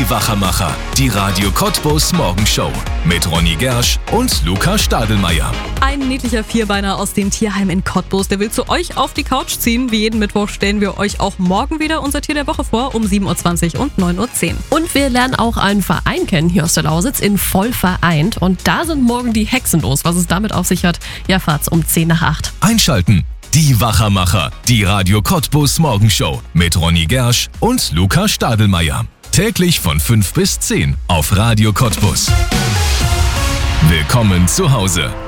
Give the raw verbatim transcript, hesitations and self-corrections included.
Die Wachermacher, die Radio Cottbus Morgenshow mit Ronny Gersch und Luca Stadelmeier. Ein niedlicher Vierbeiner aus dem Tierheim in Cottbus, der will zu euch auf die Couch ziehen. Wie jeden Mittwoch stellen wir euch auch morgen wieder unser Tier der Woche vor, um sieben Uhr zwanzig und neun Uhr zehn. Und wir lernen auch einen Verein kennen hier aus der Lausitz, in Voll vereint. Und da sind morgen die Hexen los. Was es damit auf sich hat, ja, fahrt's um zehn nach acht. Einschalten. Die Wachermacher, die Radio Cottbus Morgenshow mit Ronny Gersch und Luca Stadelmeier. Täglich von fünf bis zehn auf Radio Cottbus. Willkommen zu Hause.